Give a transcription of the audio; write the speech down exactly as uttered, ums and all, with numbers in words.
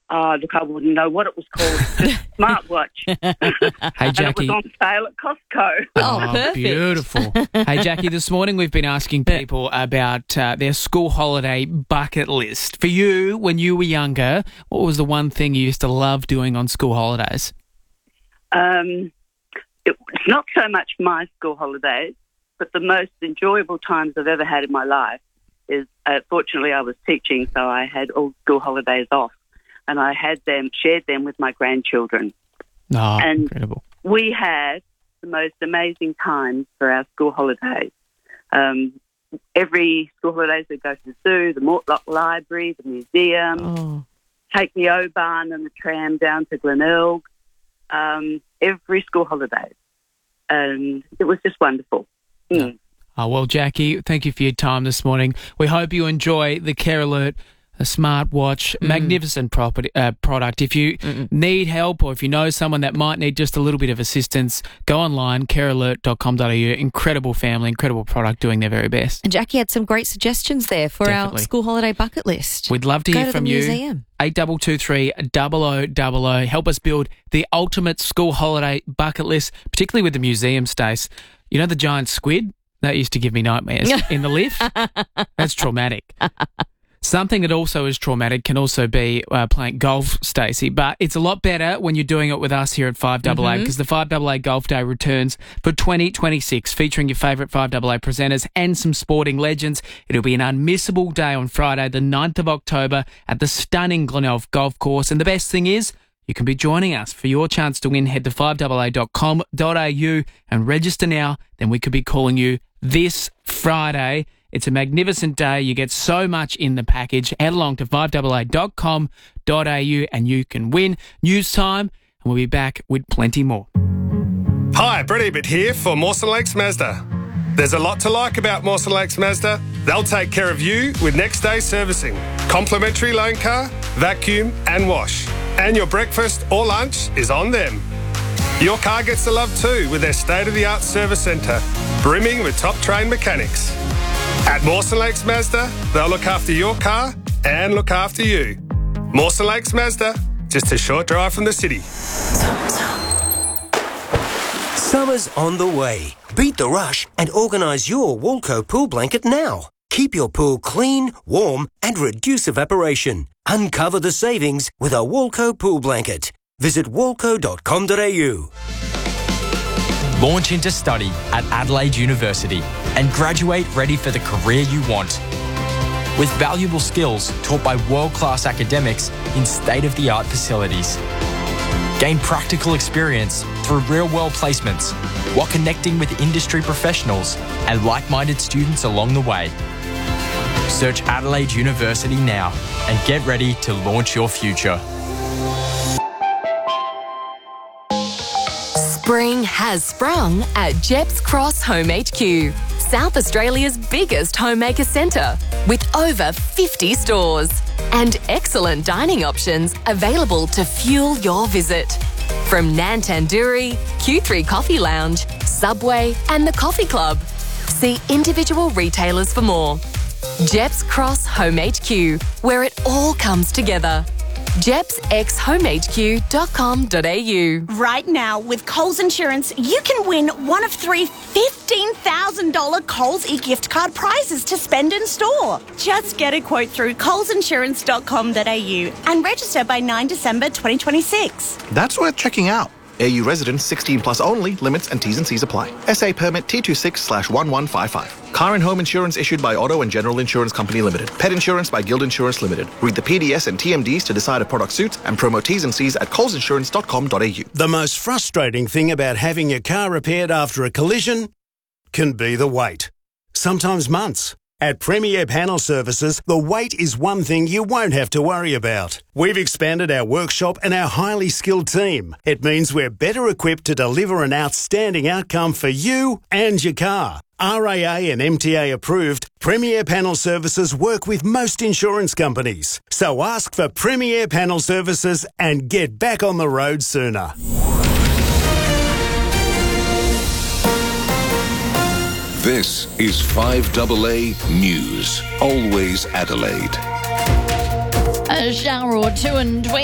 Oh, look, I wouldn't know what it was called. Just smartwatch. Hey, Jackie. And it was on sale at Costco. Oh, perfect. Beautiful. Hey, Jackie, this morning we've been asking people about uh, their school holiday bucket list. For you, when you were younger, what was the one thing you used to love doing on school holidays? Um, it, it's not so much my school holidays, but the most enjoyable times I've ever had in my life is, uh, fortunately, I was teaching, so I had all school holidays off. And I had them, shared them with my grandchildren. Oh, and incredible. We had the most amazing times for our school holidays. Um, every school holidays we go to the zoo, the Mortlock Library, the museum, Oh. take the O-Bahn and the tram down to Glenelg, um, every school holidays. And it was just wonderful. Mm. Oh, well, Jackie, thank you for your time this morning. We hope you enjoy the Care Alert a smartwatch, Mm. magnificent property, uh, product. If you Mm-mm. need help or if you know someone that might need just a little bit of assistance, go online, care alert dot com dot a u. Incredible family, incredible product, doing their very best. And Jackie had some great suggestions there for Definitely. our school holiday bucket list. We'd love to Go hear to from the you. museum. eight two two three, zero zero zero zero. Help us build the ultimate school holiday bucket list, particularly with the museum, Stace. You know the giant squid? That used to give me nightmares in the lift. That's traumatic. Something that also is traumatic can also be uh, playing golf, Stacey, but it's a lot better when you're doing it with us here at five A A because the five A A Golf Day returns for twenty twenty-six, featuring your favourite five A A presenters and some sporting legends. It'll be an unmissable day on Friday, the ninth of October at the stunning Glenelg Golf Course. And the best thing is, you can be joining us. For your chance to win, head to five A A dot com dot a u and register now. Then we could be calling you this Friday. It's a magnificent day. You get so much in the package. Head along to five A A dot com dot a u and you can win. News time, and we'll be back with plenty more. Hi, Brett Ebert here for Mawson Lakes Mazda. There's a lot to like about Mawson Lakes Mazda. They'll take care of you with next day servicing, complimentary loan car, vacuum and wash. And your breakfast or lunch is on them. Your car gets the love too with their state-of-the-art service centre, brimming with top-trained mechanics. At Mawson Lakes Mazda, they'll look after your car and look after you. Mawson Lakes Mazda, just a short drive from the city. Summer's on the way. Beat the rush and organise your Walco pool blanket now. Keep your pool clean, warm and reduce evaporation. Uncover the savings with a Walco pool blanket. Visit walco dot com dot a u. Launch into study at Adelaide University and graduate ready for the career you want. With valuable skills taught by world-class academics in state-of-the-art facilities. Gain practical experience through real-world placements while connecting with industry professionals and like-minded students along the way. Search Adelaide University now and get ready to launch your future. Spring has sprung at Jeps Cross Home H Q, South Australia's biggest homemaker centre, with over fifty stores and excellent dining options available to fuel your visit. From Nan Tandoori, Q three Coffee Lounge, Subway and the Coffee Club. See individual retailers for more. Jeps Cross Home H Q, where it all comes together. jeps x home h q dot com dot a u. Right now, with Coles Insurance, you can win one of three fifteen thousand dollars Coles e-gift card prizes to spend in store. Just get a quote through coles insurance dot com dot a u and register by ninth of December twenty twenty-six. That's worth checking out. A U residents sixteen plus only. Limits and T's and C's apply. S A permit T twenty-six slash one one five five. Car and home insurance issued by Auto and General Insurance Company Limited. Pet insurance by Guild Insurance Limited. Read the P D S and T M Ds to decide if product suits and promo T's and C's at coles insurance dot com dot a u. The most frustrating thing about having your car repaired after a collision can be the wait. Sometimes months. At Premier Panel Services, the wait is one thing you won't have to worry about. We've expanded our workshop and our highly skilled team. It means we're better equipped to deliver an outstanding outcome for you and your car. R A A and M T A approved, Premier Panel Services work with most insurance companies. So ask for Premier Panel Services and get back on the road sooner. This is five A A News. Always Adelaide. A shower or two and